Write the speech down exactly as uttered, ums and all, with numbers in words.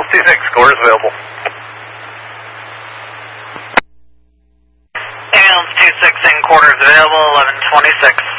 two six, quarters available. Ambulance two six in quarters available, eleven twenty-six.